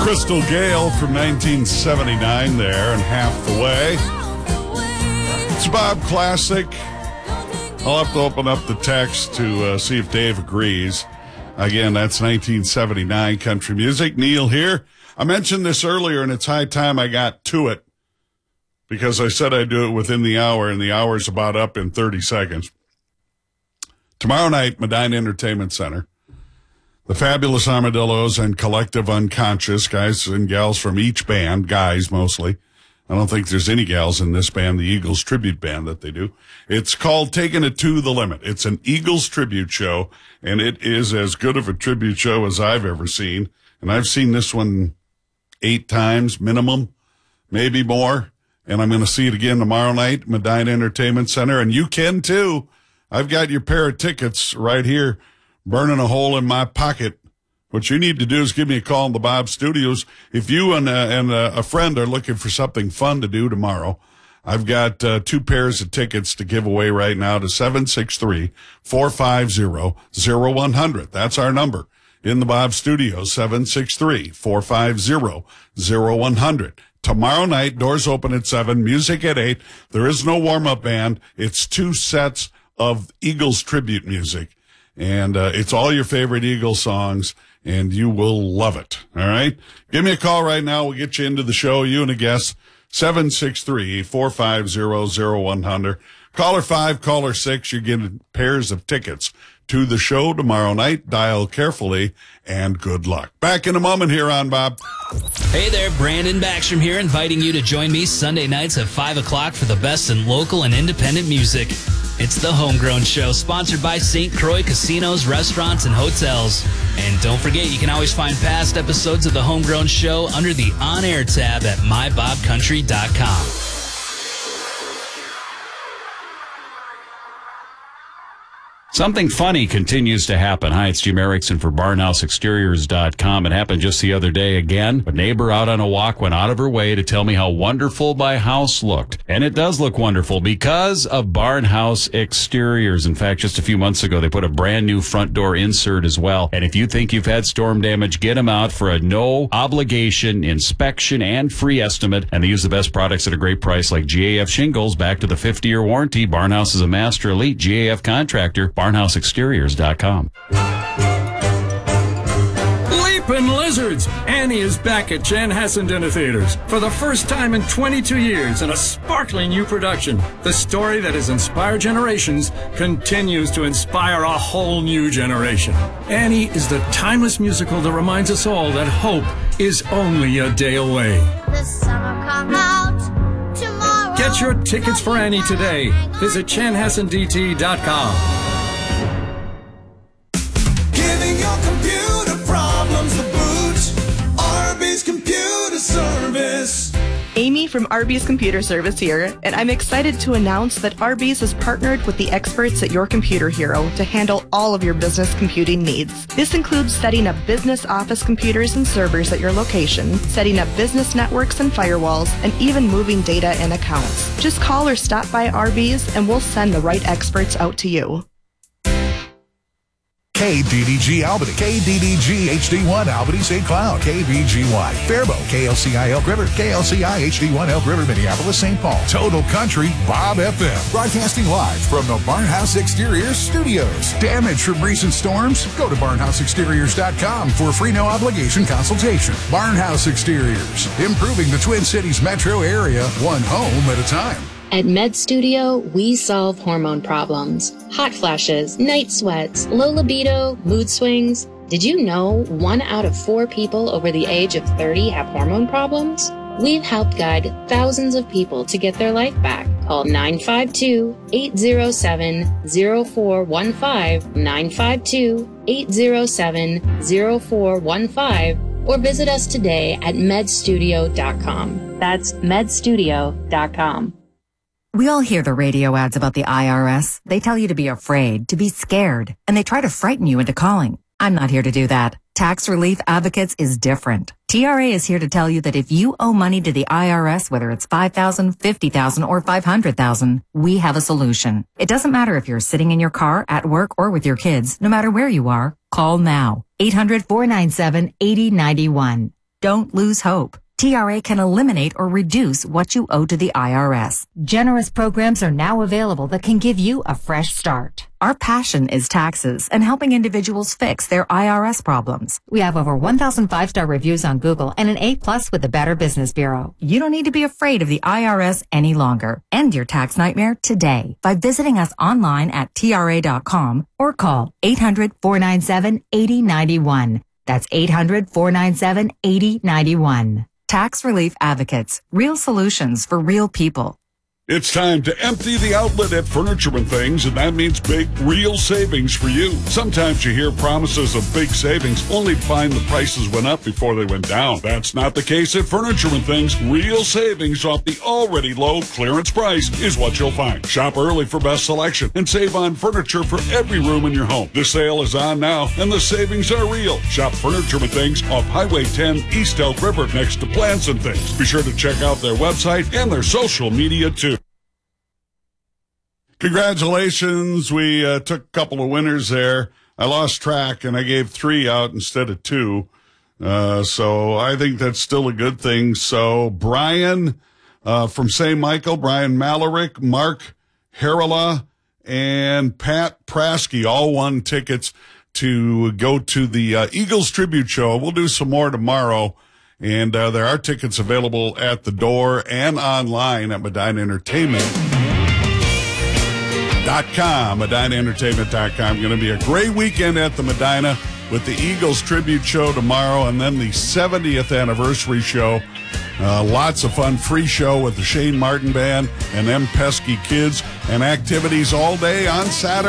Crystal Gale from 1979 there and Half the Way. It's Bob Classic. I'll have to open up the text to see if Dave agrees. Again, that's 1979 country music. Neil here. I mentioned this earlier, and it's high time I got to it because I said I'd do it within the hour, and the hour's about up in 30 seconds. Tomorrow night, Medina Entertainment Center. The Fabulous Armadillos and Collective Unconscious, guys and gals from each band, guys mostly. I don't think there's any gals in this band, the Eagles tribute band that they do. It's called Taking It to the Limit. It's an Eagles tribute show, and it is as good of a tribute show as I've ever seen. And I've seen this one 8 times minimum, maybe more. And I'm going to see it again tomorrow night, Medina Entertainment Center. And you can too. I've got your pair of tickets right here, burning a hole in my pocket. What you need to do is give me a call in the Bob Studios. If you and a friend are looking for something fun to do tomorrow, I've got 2 pairs of tickets to give away right now to 763-450-0100. That's our number in the Bob Studios, 763-450-0100. Tomorrow night, doors open at 7, music at 8. There is no warm-up band. It's 2 sets of Eagles tribute music. And it's all your favorite Eagles songs, and you will love it. All right? Give me a call right now. We'll get you into the show, you and a guest, 763-450-0100. Caller 5, caller 6, you're getting pairs of tickets to the show tomorrow night. Dial carefully, and good luck. Back in a moment here on Bob. Hey there, Brandon Backstrom here, inviting you to join me Sunday nights at 5 o'clock for the best in local and independent music. It's the Homegrown Show, sponsored by St. Croix Casinos, Restaurants, and Hotels. And don't forget, you can always find past episodes of the Homegrown Show under the On-Air tab at mybobcountry.com. Something funny continues to happen. Hi, it's Jim Erickson for BarnhouseExteriors.com. It happened just the other day again. A neighbor out on a walk went out of her way to tell me how wonderful my house looked. And it does look wonderful because of Barnhouse Exteriors. In fact, just a few months ago, they put a brand new front door insert as well. And if you think you've had storm damage, get them out for a no obligation inspection and free estimate. And they use the best products at a great price like GAF shingles back to the 50-year warranty. Barnhouse is a master elite GAF contractor. BarnhouseExteriors.com. Leapin' Lizards! Annie is back at Chanhassen Dinner Theaters for the first time in 22 years in a sparkling new production. The story that has inspired generations continues to inspire a whole new generation. Annie is the timeless musical that reminds us all that hope is only a day away. The summer come out tomorrow. Get your tickets for Annie today. Visit ChanhassenDT.com. Amy from Arby's Computer Service here, and I'm excited to announce that Arby's has partnered with the experts at Your Computer Hero to handle all of your business computing needs. This includes setting up business office computers and servers at your location, setting up business networks and firewalls, and even moving data and accounts. Just call or stop by Arby's and we'll send the right experts out to you. KDDG Albany, KDDG HD1 Albany St. Cloud, KBGY Faribault, KLCI Elk River, KLCI HD1 Elk River Minneapolis St. Paul, Total Country Bob FM, broadcasting live from the Barnhouse Exteriors Studios. Damage from recent storms? Go to BarnhouseExteriors.com for a free no obligation consultation. Barnhouse Exteriors, improving the Twin Cities metro area one home at a time. At Med Studio, we solve hormone problems. Hot flashes, night sweats, low libido, mood swings. Did you know 1 out of 4 people over the age of 30 have hormone problems? We've helped guide thousands of people to get their life back. Call 952-807-0415, 952-807-0415, or visit us today at medstudio.com. That's medstudio.com. We all hear the radio ads about the IRS. They tell you to be afraid, to be scared, and they try to frighten you into calling. I'm not here to do that. Tax Relief Advocates is different. TRA is here to tell you that if you owe money to the IRS, whether it's $5,000, $50,000, or $500,000, we have a solution. It doesn't matter if you're sitting in your car, at work, or with your kids. No matter where you are, call now. 800-497-8091. Don't lose hope. TRA can eliminate or reduce what you owe to the IRS. Generous programs are now available that can give you a fresh start. Our passion is taxes and helping individuals fix their IRS problems. We have over 1,000 5-star reviews on Google and an A+ with the Better Business Bureau. You don't need to be afraid of the IRS any longer. End your tax nightmare today by visiting us online at TRA.com or call 800-497-8091. That's 800-497-8091. Tax Relief Advocates. Real solutions for real people. It's time to empty the outlet at Furniture and Things, and that means big, real savings for you. Sometimes you hear promises of big savings only to find the prices went up before they went down. That's not the case at Furniture and Things. Real savings off the already low clearance price is what you'll find. Shop early for best selection and save on furniture for every room in your home. The sale is on now, and the savings are real. Shop Furniture and Things off Highway 10 East Elk River next to Plants and Things. Be sure to check out their website and their social media too. Congratulations. We took a couple of winners there. I lost track, and I gave 3 out instead of 2. So I think that's still a good thing. So Brian from St. Michael, Brian Malarick, Mark Harala, and Pat Prasky all won tickets to go to the Eagles Tribute Show. We'll do some more tomorrow. And there are tickets available at the door and online at MedinaEntertainment.com. Going to be a great weekend at the Medina with the Eagles Tribute Show tomorrow and then the 70th anniversary show. Lots of fun, free show with the Shane Martin Band and them pesky kids and activities all day on Saturday.